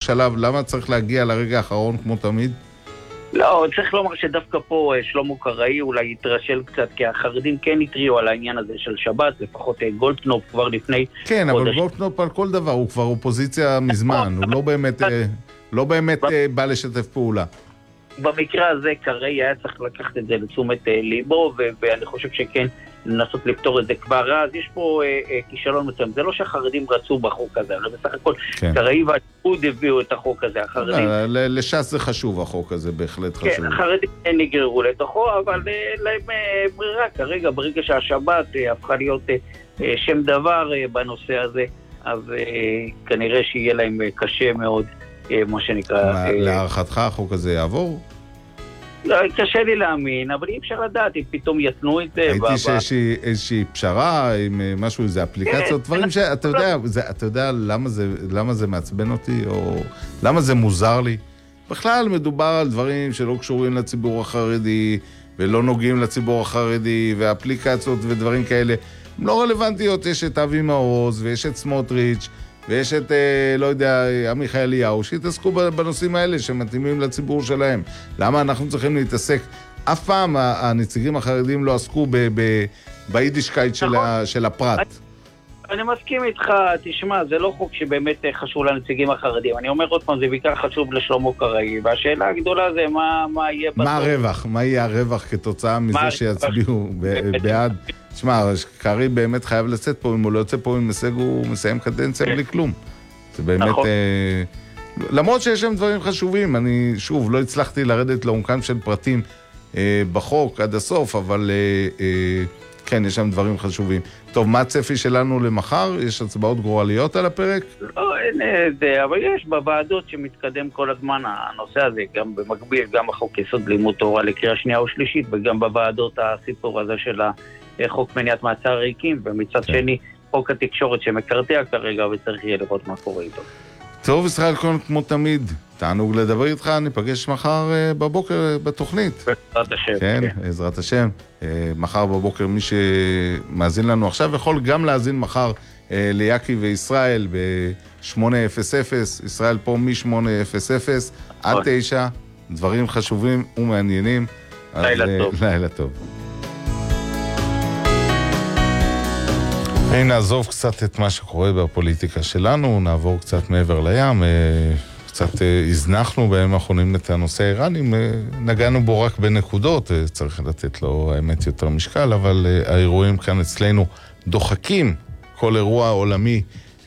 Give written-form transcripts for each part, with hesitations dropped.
שלב, למה צריך להגיע לרגע האחרון כמו תמיד? לא, צריך לומר שדווקא פה שלמה קראי אולי יתרשל קצת, כי החרדים כן התריעו על העניין הזה של שבת, לפחות גולדקנופ כבר לפני... כן, אבל גולדקנופ על כל דבר, הוא כבר אופוזיציה מזמן, הוא לא באמת בא לשתף פעולה. במקרה הזה קראי היה צריך לקחת את זה לתשומת ליבו, ואני חושב שכן לנסות לפתור את זה כבר. אז יש פה כישלון מסוים. זה לא שהחרדים רצו בחוק הזה, אבל בסך הכל קראי והליכוד הביאו את החוק הזה. לש"ס זה חשוב, החוק הזה בהחלט חשוב. כן, החרדים נגררו לתוכו, אבל להם ברירה כרגע, ברגע שהשבת הפכה להיות שם דבר בנושא הזה, אז כנראה שיהיה להם קשה מאוד, מה שנקרא... להערכתך החוק הזה יעבור? לא, קשה לי להאמין, אבל אי אפשר לדעת אם פתאום יתנו את זה. הייתי שאיזושהי פשרה עם משהו, איזה אפליקציות, דברים שאתה יודע למה זה מעצבן אותי, או למה זה מוזר לי? בכלל מדובר על דברים שלא קשורים לציבור החרדי, ולא נוגעים לציבור החרדי, ואפליקציות ודברים כאלה. הם לא רלוונטיות, יש את אבי מעוז, ויש את סמוטריץ', ויש את, לא יודע, עמיחי אליהו, שהתעסקו בנושאים האלה שמתאימים לציבור שלהם. למה אנחנו צריכים להתעסק? אף פעם הנציגים החרדים לא עסקו ביידישקייט של הפרט. אני מסכים איתך, תשמע, זה לא חוק שבאמת חשוב לנציגים החרדים. אני אומר עוד פעם, זה בעיקר חשוב לשלמה קראי, והשאלה הגדולה זה מה יהיה... מה הרווח? מה יהיה הרווח כתוצאה מזה שיצביעו בעד? תשמע, קראי באמת חייב לצאת פה, אם הוא לא יוצא פה עם הישג, הוא מסיים קדנציה בלי כלום. זה באמת... למרות שיש שם דברים חשובים, אני שוב לא הצלחתי לרדת לעומקם של פרטים בחוק עד הסוף, אבל כן, יש שם דברים חשובים. טוב, מה הצפי שלנו למחר? יש הצבעות גורליות על הפרק? לא, אין זה, אבל יש בוועדות שמתקדם כל הזמן הנושא הזה, גם במקביל, גם החוק יסוד לימוד תורה לקריאה שנייה או שלישית, וגם בוועדות הסיפור הזה של החוק מניעת מעצר ריקים, ומצד שני, חוק התקשורת שמקרטע כרגע, וצריך יהיה לראות מה קורה איתו. טוב, ישראל כהן, כמו תמיד, תענוג לדבר איתך, ניפגש מחר בבוקר בתוכנית. בעזרת השם. כן, בעזרת השם. מחר בבוקר, מי שמאזין לנו עכשיו יכול גם להאזין מחר ליאקי וישראל ב-8:00, ישראל פה מ-8:00 עד 9:00, דברים חשובים ומעניינים. לילה טוב. לילה טוב. נעזוב קצת את מה שקורה בפוליטיקה שלנו, נעבור קצת מעבר לים, קצת הזנחנו בהם האחרונים את הנושא האיראני, נגענו בו רק בנקודות, צריך לתת לו האמת יותר משקל, אבל האירועים כאן אצלנו דוחקים כל אירוע עולמי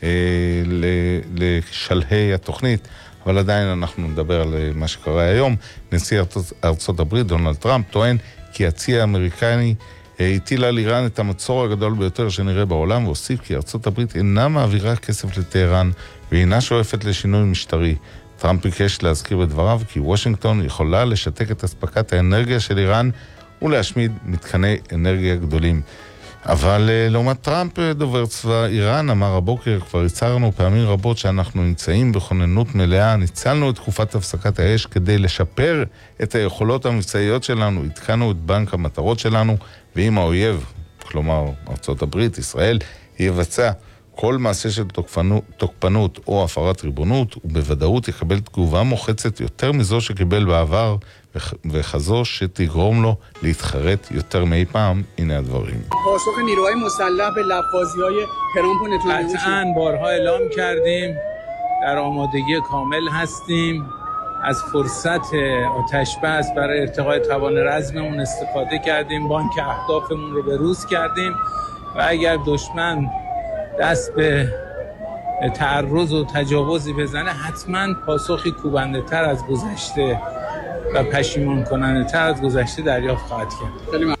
לשלהי התוכנית, אבל עדיין אנחנו נדבר על מה שקרה היום. נשיא ארצות הברית, דונלד טראמפ, טוען כי הצי האמריקני הטילה על איראן את המצור הגדול ביותר שנראה בעולם, והוסיף כי ארצות הברית אינה מעבירה כסף לטהרן ואינה שואפת לשינוי משטרי. טראמפ ביקש להזכיר בדבריו כי וושינגטון יכולה לשתק את אספקת האנרגיה של איראן ולהשמיד מתקני אנרגיה גדולים. אבל לעומת טראמפ, דובר צבא איראן אמר הבוקר, כבר הצהרנו פעמים רבות שאנחנו נמצאים בכוננות מלאה, ניצלנו את תקופת הפסקת האש כדי לשפר את היכולות המבצעיות שלנו, התקנו את בנק המטרות שלנו, ואם האויב, כלומר ארצות הברית, ישראל, יבצע כל מעשה של תוקפנות או הפרת ריבונות, ובוודאות יקבל תגובה מוחצת יותר מזו שקיבל בעבר, וכזו שתגרום לו להתחרט יותר מאי פעם. הנה הדברים. پاسخ نیروهای مسلح به لفاظی‌های ترامپ و نتانیاهو قطعاً بارها اعلام کردیم در آمادگی کامل هستیم از فرصت آتش بس برای ارتقاء توان رزممون استفاده کردیم بانک اهدافمون رو بروز کردیم و اگر دشمن دست به تعرض و تجاوزی بزنه حتما پاسخی کوبنده تر از گذشته و پشیمان کننده تر از گذشته دریافت خواهد کرد.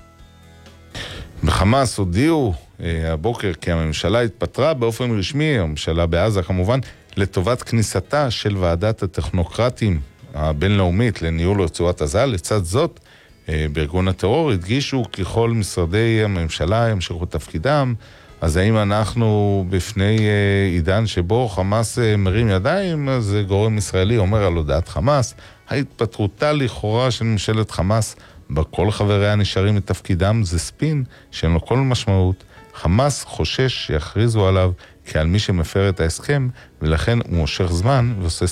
בחמאס הודיעו הבוקר כי הממשלה התפטרה באופן רשמי, הממשלה בעזה כמובן, לטובת כניסתה של ועדת הטכנוקרטים הבינלאומית לניהול רצועת עזה. לצד זאת, בארגון הטרור הדגישו כי כל משרדי הממשלה ימשיכו תפקידם. אז האם אנחנו בפני עידן שבו חמאס מרים ידיים? אז גורם ישראלי אומר על הודעת חמאס, ההתפטרותה לכאורה של ממשלת חמאס, בכל חבריה נשארים את תפקידם, זה ספין שאין לו כל משמעות. חמאס חושש שיכריזו עליו כעל מי שמפר את ההסכם, ולכן הוא מושך זמן ועושה